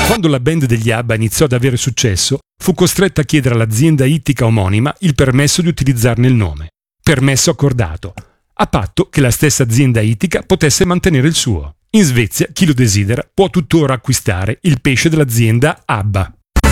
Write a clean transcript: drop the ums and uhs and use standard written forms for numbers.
Quando la band degli ABBA iniziò ad avere successo, fu costretta a chiedere all'azienda ittica omonima il permesso di utilizzarne il nome. Permesso accordato, a patto che la stessa azienda ittica potesse mantenere il suo. In Svezia chi lo desidera può tuttora acquistare il pesce dell'azienda ABBA.